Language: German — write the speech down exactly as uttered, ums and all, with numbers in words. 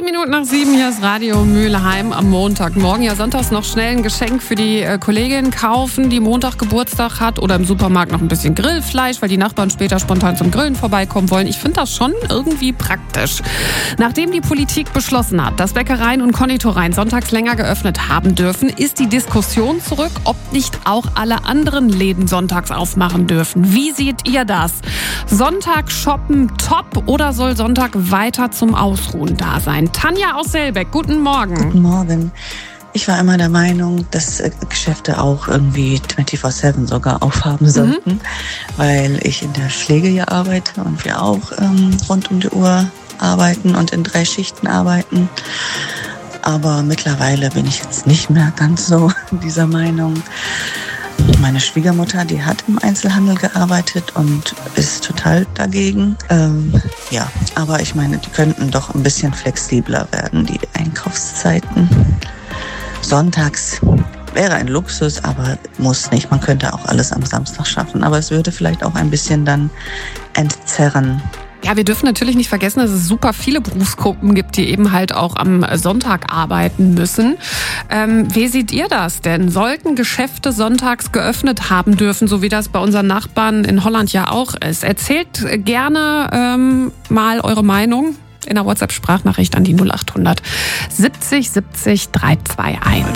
Sieben Minuten nach sieben, hier ist Radio Mülheim am Montagmorgen. Ja, sonntags noch schnell ein Geschenk für die äh, Kollegin kaufen, die Montag Geburtstag hat, oder im Supermarkt noch ein bisschen Grillfleisch, weil die Nachbarn später spontan zum Grillen vorbeikommen wollen. Ich finde das schon irgendwie praktisch. Nachdem die Politik beschlossen hat, dass Bäckereien und Konditoreien sonntags länger geöffnet haben dürfen, ist die Diskussion zurück, ob nicht auch alle anderen Läden sonntags aufmachen dürfen. Wie seht ihr das? Sonntag shoppen top oder soll Sonntag weiter zum Ausruhen da sein? Tanja aus Selbeck, guten Morgen. Guten Morgen. Ich war immer der Meinung, dass Geschäfte auch irgendwie vierundzwanzig sieben sogar aufhaben sollten, mhm. weil ich in der Pflege hier arbeite und wir auch ähm, rund um die Uhr arbeiten und in drei Schichten arbeiten. Aber mittlerweile bin ich jetzt nicht mehr ganz so dieser Meinung. Meine Schwiegermutter, die hat im Einzelhandel gearbeitet und ist total dagegen. Ähm, ja, aber ich meine, die könnten doch ein bisschen flexibler werden, die Einkaufszeiten. Sonntags wäre ein Luxus, aber muss nicht. Man könnte auch alles am Samstag schaffen. Aber es würde vielleicht auch ein bisschen dann entzerren. Ja, wir dürfen natürlich nicht vergessen, dass es super viele Berufsgruppen gibt, die eben halt auch am Sonntag arbeiten müssen. Ähm, wie seht ihr das denn? Sollten Geschäfte sonntags geöffnet haben dürfen, so wie das bei unseren Nachbarn in Holland ja auch ist? Erzählt gerne ähm, mal eure Meinung in der WhatsApp-Sprachnachricht an die null acht hundert siebzig siebzig drei zwei eins.